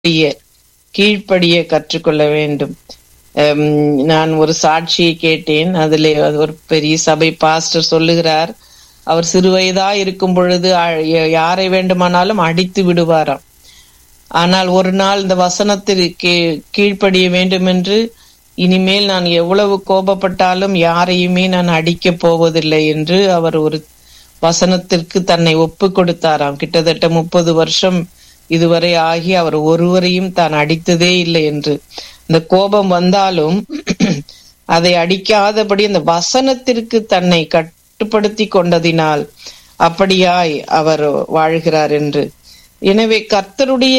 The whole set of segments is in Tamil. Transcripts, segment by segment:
கீழ்ப்படிய கற்றுக்கொள்ள வேண்டும். நான் ஒரு சாட்சியை கேட்டேன். அதிலே ஒரு பெரிய சபை பாஸ்டர் சொல்லுகிறார், அவர் சிறுவயதா இருக்கும் பொழுது யாரை வேண்டுமானாலும் அடித்து விடுவாராம். ஆனால் ஒரு நாள் இந்த வசனத்திற்கு கீழ்ப்படிய வேண்டும் என்று, இனிமேல் நான் எவ்வளவு கோபப்பட்டாலும் யாரையுமே நான் அடிக்கப் போவதில்லை என்று அவர் ஒரு வசனத்திற்கு தன்னை ஒப்பு கொடுத்தாராம். கிட்டத்தட்ட 30 வருஷம் இதுவரை ஆகி அவர் ஒருவரையும் தான் அடித்ததே இல்லை என்று. இந்த கோபம் வந்தாலும் அதை அடிக்காதபடி அந்த வசனத்திற்கு தன்னை கட்டுப்படுத்தி கொண்டதினால் அப்படியாய் அவர் வாழ்கிறார் என்று. எனவே கர்த்தருடைய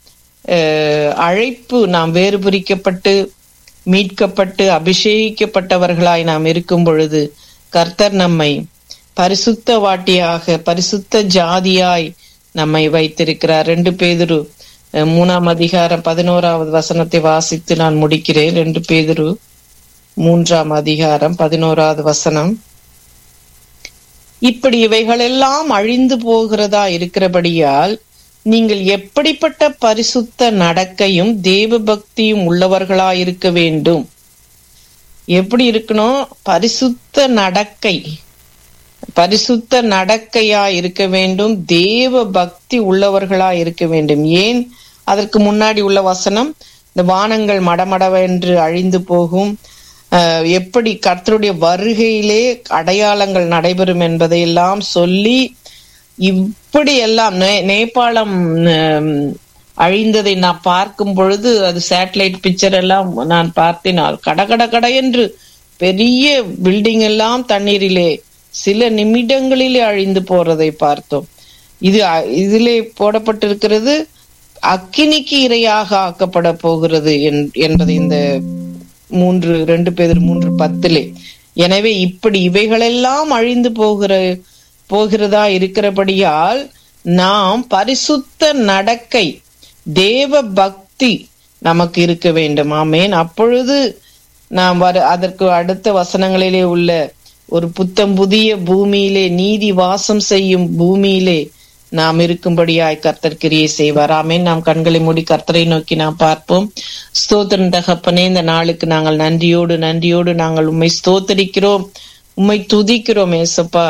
அழைப்பு, நாம் வேறு பிரிக்கப்பட்டு மீட்கப்பட்டு அபிஷேகிக்கப்பட்டவர்களாய் நாம் இருக்கும் பொழுது கர்த்தர் நம்மை பரிசுத்த வாட்டியாக, பரிசுத்த ஜாதியாய் நம்மை வைத்திருக்கிறார். 2 பேதுரு 3ஆம் அதிகாரம் 11வது வசனத்தை வாசித்து நான் முடிக்கிறேன். 2 பேதுரு 3ஆம் அதிகாரம் 11வது வசனம். இப்படி இவைகளெல்லாம் அழிந்து போகிறதா இருக்கிறபடியால் நீங்கள் எப்படிப்பட்ட பரிசுத்த நடக்கையும் தேவ பக்தியும் உள்ளவர்களாயிருக்க வேண்டும். எப்படி இருக்கணும்? பரிசுத்த நடக்கை, பரிசுத்த நடக்கையா இருக்க வேண்டும், தேவ பக்தி உள்ளவர்களா இருக்க வேண்டும். ஏன்? அதற்கு முன்னாடி உள்ள வசனம், இந்த வானங்கள் மடமடவென்று அழிந்து போகும், எப்படி கர்த்தருடைய வருகையிலே அடையாளங்கள் நடைபெறும் என்பதையெல்லாம் சொல்லி, இப்படி எல்லாம் நேபாளம் அழிந்ததை நான் பார்க்கும் பொழுது, அது சேட்டலைட் பிக்சர் எல்லாம் நான் பார்த்தேன். கட என்று பெரிய பில்டிங் எல்லாம் தண்ணீரிலே சில நிமிடங்களிலே அழிந்து போறதை பார்த்தோம். இதிலே போடப்பட்டிருக்கிறது அக்கினிக்கு இரையாக ஆக்கப்பட போகிறது என்பதை இந்த 2 பேதுரு 3:10. எனவே இப்படி இவைகளெல்லாம் அழிந்து போகிறதா இருக்கிறபடியால் நாம் பரிசுத்த நடக்கை, தேவ பக்தி நமக்கு இருக்க வேண்டும். ஆமேன். அப்பொழுது நாம் அதற்கு அடுத்த வசனங்களிலே உள்ள ஒரு புத்தம் புதிய பூமியிலே, நீதி வாசம் செய்யும் பூமியிலே நாம் இருக்கும்படியாய் கர்த்தர் கிரியை செய்வார். ஆமேன். நாம் கண்களை மூடி கர்த்தரை நோக்கி நாம் பார்ப்போம். ஸ்தோத்திரம் தகப்பனே, இந்த நாளுக்கு நாங்கள் நன்றியோடு நாங்கள் உம்மை ஸ்தோத்தரிக்கிறோம், உம்மை துதிக்கிறோம். ஏசப்பா,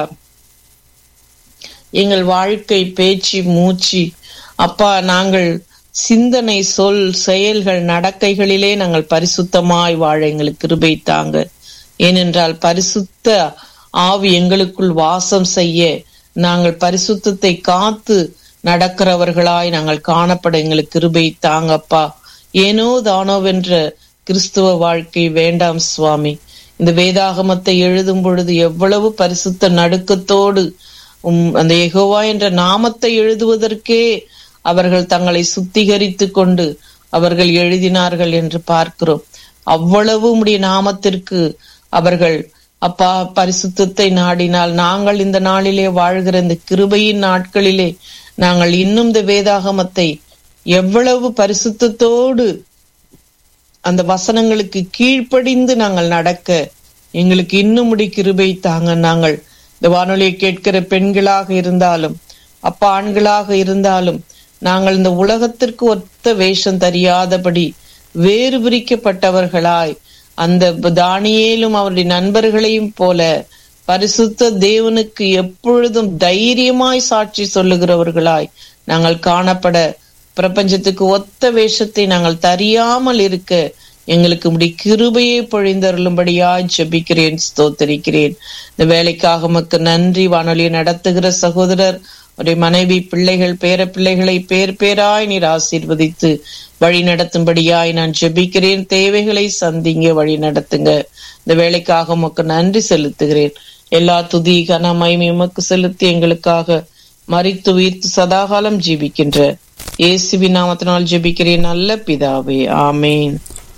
எங்கள் வாழ்க்கை, பேச்சு, மூச்சு அப்பா, நாங்கள் சிந்தனை, சொல், செயல்கள், நடக்கைகளிலே நாங்கள் பரிசுத்தமாய் வாழ எங்களுக்கு கிருபை தாங்க. ஏனென்றால் பரிசுத்த ஆவி எங்களுக்குள் வாசம் செய்ய, நாங்கள் பரிசுத்தத்தை காத்து நடக்கிறவர்களாய் நாங்கள் காணப்பட எங்களுக்கு கிருபை தாங்கப்பா. ஏனோ தானோவென்ற கிறிஸ்துவ வாழ்க்கை வேண்டாம் சுவாமி. இந்த வேதாகமத்தை எழுதும் பொழுது எவ்வளவு பரிசுத்த நடுக்கத்தோடு அந்த யெகோவா என்ற நாமத்தை எழுதுவதற்கே அவர்கள் தங்களை சுத்திகரித்து கொண்டு அவர்கள் எழுதினார்கள் என்று பார்க்கிறோம். அவ்வளவு உம்முடைய நாமத்திற்கு அவர்கள் அப்பா பரிசுத்தத்தை நாடினால், நாங்கள் இந்த நாளிலே வாழ்கிற இந்த கிருபையின் நாட்களிலே நாங்கள் இன்னும் இந்த வேதாகமத்தை எவ்வளவு பரிசுத்தத்தோடு அந்த வசனங்களுக்கு கீழ்ப்படிந்து நாங்கள் நடக்க எங்களுக்கு இன்னும் கிருபை தாங்க. நாங்கள் இந்த வானொலியை கேட்கிற பெண்களாக இருந்தாலும் அப்பா ஆண்களாக இருந்தாலும் நாங்கள் இந்த உலகத்திற்கு ஒத்த வேஷம் தெரியாதபடி வேறு பிரிக்கப்பட்டவர்களாய், அந்த தானியேலும் அவருடைய நண்பர்களையும் போல பரிசுத்த தேவனுக்கு எப்பொழுதும் தைரியமாய் சாட்சி சொல்லுகிறவர்களாய் நாங்கள் காணப்பட, பிரபஞ்சத்துக்கு ஒத்த வேஷத்தை நாங்கள் தெரியாமல் இருக்க எங்களுக்கு கிருபையை பொழிந்தருளும்படியாய் ஜெபிக்கிறேன், ஸ்தோத்தரிக்கிறேன். இந்த வேலைக்காக உமக்கு நன்றி. வானொலியை நடத்துகிற சகோதரர், ஒரு மனைவி, பிள்ளைகள், பேர பிள்ளைகளை பேராய் நீர் ஆசீர்வதித்து வழி நடத்தும்படியாய் நான் ஜெபிக்கிறேன். தேவைகளை சந்திங்க, வழி நடத்துங்க. இந்த வேலைக்காக உமக்கு நன்றி செலுத்துகிறேன். எல்லா துதி கன மகிமை உமக்கு செலுத்தி எங்களுக்காக மரித்து உயிர்த்து சதாகாலம் ஜீவிக்கின்ற இயேசுவின் நாமத்தினால் ஜெபிக்கிறேன் நல்ல பிதாவே, ஆமேன்.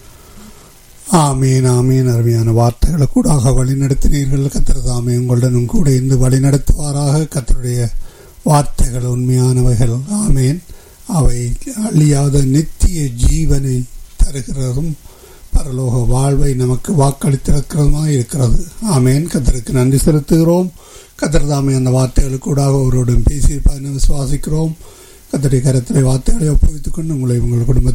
ஆமீன், ஆமீன். அருமையான வார்த்தைகளை கூடாக வழி நடத்தினீர்கள். கர்த்தர் தாமே உங்களுடனும் கூட இருந்து வழி நடத்துவாராக. கர்த்தருடைய வார்த்தைகள் உண்மையானவைகள். ஆமேன். அவை அழியாத நித்திய ஜீவனை தருகிறதும் பரலோக வாழ்வை நமக்கு வாக்களித்திருக்கிறதுமாக இருக்கிறது. ஆமேன். கர்த்தருக்கு நன்றி செலுத்துகிறோம். கர்த்தர் தாமே அந்த வார்த்தைகளுக்கூடாக ஒருவருடன் பேசியிருப்பார் விசுவாசிக்கிறோம். கர்த்தருடைய கரத்திலே வார்த்தைகளை ஒப்புவித்துக் கொண்டு உங்களை உங்கள் குடும்பத்தை